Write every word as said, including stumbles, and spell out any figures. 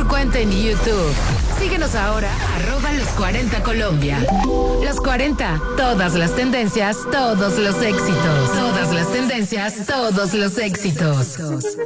tu cuenta en YouTube. Síguenos ahora, arroba los cuarenta Colombia. Los cuarenta, todas las tendencias, todos los éxitos. Todas las tendencias, todos los éxitos.